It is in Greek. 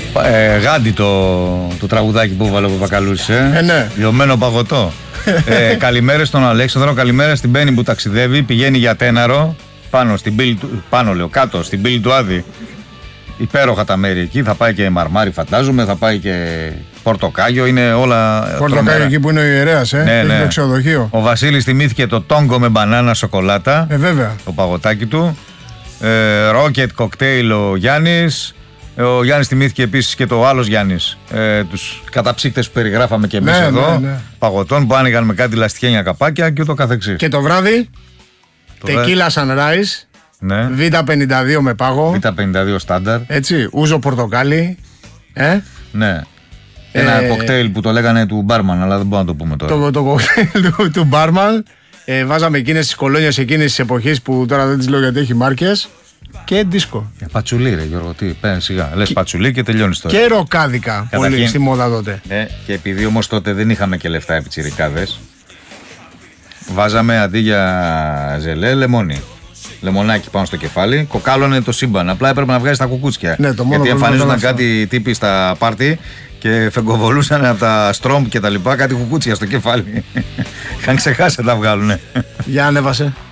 Γάντι το τραγουδάκι που έβαλε ο Παπακαλούς. Ναι. Λιωμένο παγωτό. Καλημέρα στον Αλέξανδρο, καλημέρα στην Μπέννη που ταξιδεύει. Πηγαίνει για Τέναρο. Κάτω στην πύλη του Άδη. Υπέροχα τα μέρη εκεί. Θα πάει και Μαρμάρι, φαντάζομαι. Θα πάει και Πορτοκάγιο. Είναι όλα. Πορτοκάγιο εκεί που είναι ο ιερέας, ναι. Το ξενοδοχείο. Ο Βασίλης θυμήθηκε το τόγκο με μπανάνα σοκολάτα. Βέβαια. Το παγωτάκι του. Ρόκετ κοκτέιλ ο Γιάννης. Ο Γιάννης θυμήθηκε επίσης και το άλλος Γιάννης. Τους καταψύκτες που περιγράφαμε και εμείς εδώ. Ναι. Παγωτών που άνοιγαν με κάτι λαστιχένια καπάκια και ούτω καθεξής. Και το βράδυ. Τεκίλα Sunrise. Ναι. Β52 με πάγο. Β52 στάνταρ. Έτσι. Ούζο πορτοκάλι. Ναι. Ένα κοκτέιλ που το λέγανε του μπάρμαν, αλλά δεν μπορούμε να το πούμε τώρα. Το κοκτέιλ του μπάρμαν. Βάζαμε εκείνες τις κολόνιες εκείνες τις εποχές που τώρα δεν τις λέω γιατί έχει μάρκες. Και δίσκο. Πατσουλί, ρε Γιώργο, τι παίρνει σιγά. Λες πατσουλί και τελειώνει τώρα. Και ροκάδικα. Πολύ στη μόδα τότε. Ναι, και επειδή όμως τότε δεν είχαμε και λεφτά επί τσιρικάδες, βάζαμε αντί για ζελέ λεμόνι. Λεμονάκι πάνω στο κεφάλι, κοκάλωνε το σύμπαν. Απλά έπρεπε να βγάζει τα κουκούτσια. Ναι, γιατί εμφανίζονταν κάτι τύποι στα πάρτι και φεγκοβολούσαν από τα στρόμπ και τα λοιπά κάτι κουκούτσια στο κεφάλι. Είχαν ξεχάσει να τα βγάλουνε. Για ανέβασε.